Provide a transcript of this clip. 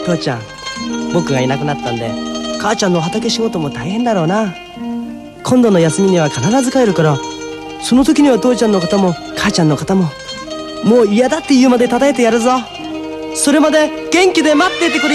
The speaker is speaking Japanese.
父ちゃん、僕がいなくなったんで母ちゃんの畑仕事も大変だろうな。今度の休みには必ず帰るから、その時には父ちゃんの肩も母ちゃんの肩ももう嫌だって言うまで叩いてやるぞ。それまで元気で待っててくれよ。